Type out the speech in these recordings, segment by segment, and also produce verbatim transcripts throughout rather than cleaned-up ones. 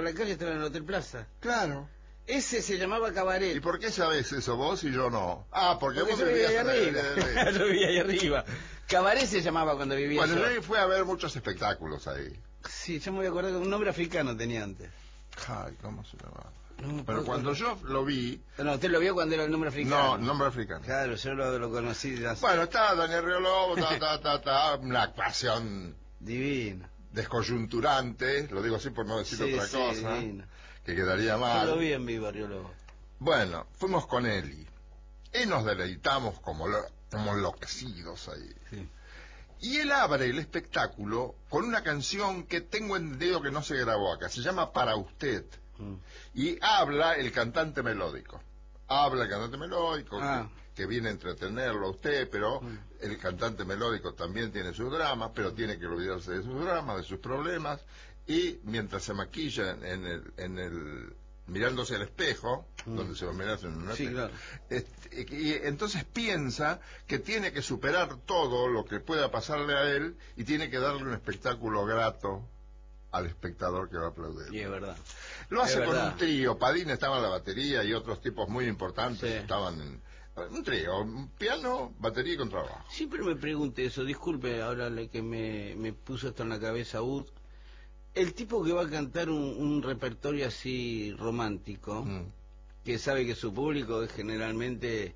la calle estaba en el Hotel Plaza. Claro. Ese se llamaba Cabaret. ¿Y por qué sabés eso vos y yo no? Ah, porque, Porque vos yo vivía vivías ahí en la- arriba. en la- Yo vivía ahí arriba. Cabaret se llamaba cuando vivía Bueno, yo. yo fui a ver muchos espectáculos ahí. Sí, yo me voy a acordar que un nombre africano tenía antes. Ay, ¿cómo se llamaba? No, Pero no, cuando no. yo lo vi... No, usted lo vio cuando era el nombre africano. No, nombre africano. Claro, yo lo, lo conocí de hace... Bueno, estaba Daniel Riolobo, ta, ta, ta, ta, una actuación Divino. descoyunturante, lo digo así por no decir Sí, otra sí, cosa, divino. que quedaría Yo mal. lo vi en vivo, Riolobo. Bueno, fuimos con Eli y nos deleitamos como, lo, como enloquecidos ahí. Sí. Y él abre el espectáculo con una canción que tengo entendido que no se grabó acá, se llama Para Usted. Mm. Y habla el cantante melódico. Habla el cantante melódico Ah. que, que viene a entretenerlo a usted, pero Mm. el cantante melódico también tiene sus dramas, pero tiene que olvidarse de sus dramas, de sus problemas, y mientras se maquilla en el, en el mirándose al espejo, Mm. donde se va a mirar en un Sí, espejo, claro. este, y entonces piensa que tiene que superar todo lo que pueda pasarle a él y tiene que darle un espectáculo grato al espectador que va a aplaudir. Y es verdad. Lo hace Es con verdad. un trío. Padín estaba en la batería y otros tipos muy importantes Sí. estaban en un trío, un piano, batería y contrabajo. Siempre me pregunté eso, disculpe ahora le que me, me puso esto en la cabeza, Ud. El tipo que va a cantar un, un repertorio así romántico, Mm. que sabe que su público es generalmente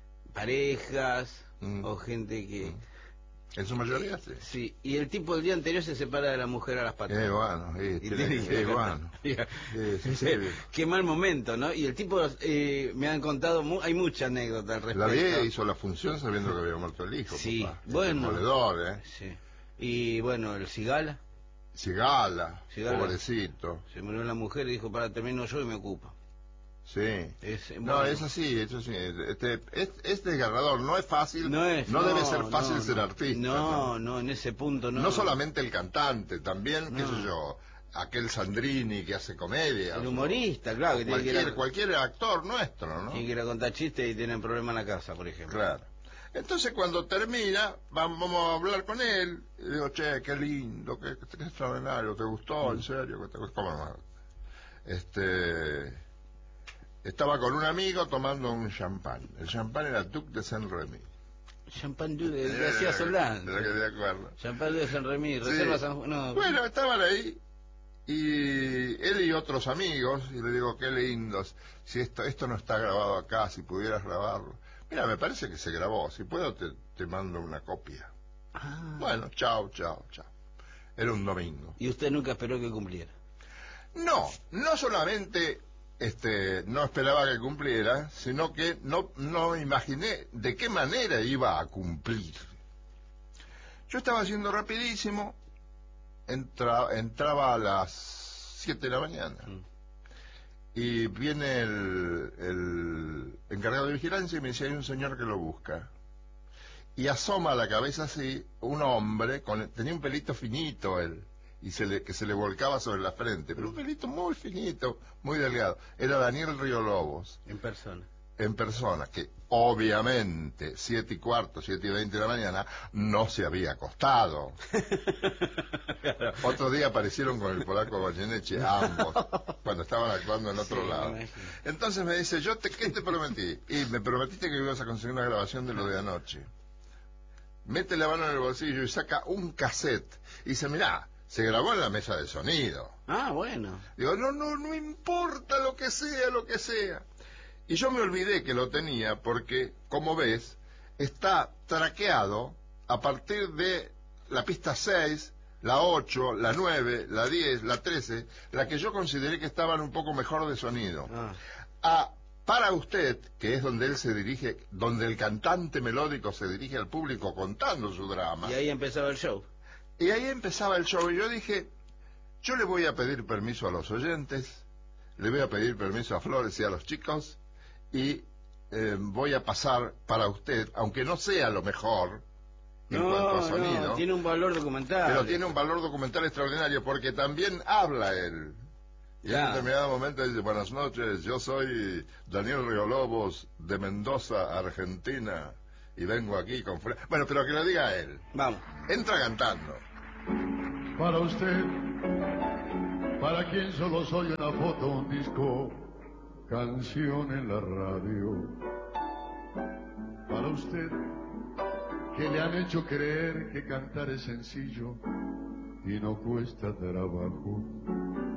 parejas Mm. o gente que... Mm. En su mayoría sí. Sí, y el tipo el día anterior se separa de la mujer a las patas. Eh, bueno, sí, Y tiene tiene que- que eh, cantar. bueno. Sí, sí, sí. Qué mal momento, ¿no? Y el tipo, eh, me han contado, mu hay mucha anécdota al respecto. La vieja hizo la función sabiendo que había muerto el hijo. Sí, papá. Es bueno. demoledor, ¿eh? Sí. Y bueno, el Cigala, Cigala, Cigala. pobrecito. se murió la mujer y dijo, para, termino yo y me ocupo. Sí. Es, No, bueno, es así, eso sí. Este, es, es desgarrador, no es fácil. no, es, no debe ser fácil no, ser no. artista. No, no, en ese punto no. No solamente el cantante, también, qué No. sé yo, aquel Sandrini que hace comedia. El humorista, claro, que tiene que, ir Cualquier, a, cualquier actor nuestro, ¿no? tiene que ir a contar chistes y tienen problema en la casa, por ejemplo. Claro. Entonces cuando termina, vamos a hablar con él, y le digo, che, qué lindo, qué, qué extraordinario, ¿te gustó? ¿En serio? ¿Qué te gustó? ¿Cómo no? Este... Estaba con un amigo tomando un champán. El champán era Duc de Saint-Remy. Champán de, de hacía Solán. De lo que te acuerdo. Champán de San Remy, Sí. reserva San no. Bueno, estaban ahí y él y otros amigos, y le digo, qué lindos, si esto esto no está grabado acá, si pudieras grabarlo. Mira, me parece que se grabó, si puedo te, te mando una copia. Ah. Bueno, chao, chao, chao. Era un domingo. Y usted nunca esperó que cumpliera. No, no solamente este no esperaba que cumpliera, sino que no, no imaginé de qué manera iba a cumplir. Yo estaba haciendo rapidísimo, entra, entraba a las siete de la mañana. Mm. Y viene el, el encargado de vigilancia y me dice, hay un señor que lo busca. Y asoma la cabeza así, un hombre, con, tenía un pelito finito él, y se le, que se le volcaba sobre la frente, pero un pelito muy finito, muy delgado. Era Daniel Riolobos, En persona. en persona, que obviamente, siete y cuarto, siete y veinte de la mañana, no se había acostado. Otro día aparecieron con el polaco Goyeneche, ambos, cuando estaban actuando en otro Sí, lado. me imagino. Entonces me dice, yo te, ¿qué te prometí? Y me prometiste que ibas a conseguir una grabación de lo de anoche. Mete la mano en el bolsillo y saca un cassette. Y dice, mirá, se grabó en la mesa de sonido. Ah, bueno. Digo, no, no, no importa lo que sea, lo que sea. Y yo me olvidé que lo tenía porque, como ves, está traqueado a partir de la pista seis, la ocho, la nueve, la diez, la trece, la que yo consideré que estaban un poco mejor de sonido. Ah. A Para Usted, que es donde él se dirige, donde el cantante melódico se dirige al público contando su drama. Y ahí empezaba el show. Y ahí empezaba el show y yo dije, yo le voy a pedir permiso a los oyentes, le voy a pedir permiso a Flores y a los chicos y eh, voy a pasar para usted, aunque no sea lo mejor en No, cuanto a sonido, no, tiene un valor documental. pero tiene un valor documental extraordinario porque también habla él. Y Ya. en determinado momento dice, buenas noches, yo soy Daniel Riolobos de Mendoza, Argentina, y vengo aquí con... Fre-". Bueno, pero que lo diga él. Vamos. Entra cantando. Para usted, para quien solo soy una foto, un disco, canción en la radio. Para usted, que le han hecho creer que cantar es sencillo y no cuesta trabajo.